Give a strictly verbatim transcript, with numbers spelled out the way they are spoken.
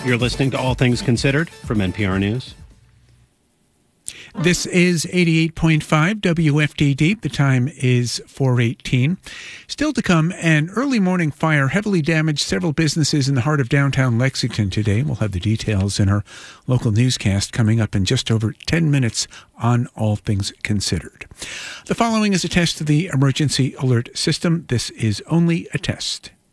You're listening to All Things Considered from N P R News. This is eighty-eight point five W F D D. The time is four eighteen. Still to come, an early morning fire heavily damaged several businesses in the heart of downtown Lexington today. We'll have the details in our local newscast coming up in just over ten minutes on All Things Considered. The following is a test of the emergency alert system. This is only a test.